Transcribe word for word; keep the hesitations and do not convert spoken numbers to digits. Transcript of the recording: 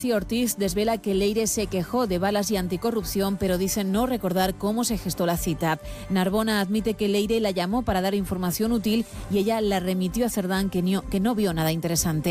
Ortiz desvela que Leire se quejó de balas y anticorrupción, pero dice no recordar cómo se gestó la cita. Narbona admite que Leire la llamó para dar información útil y ella la remitió a Cerdán, que no, que no vio nada interesante.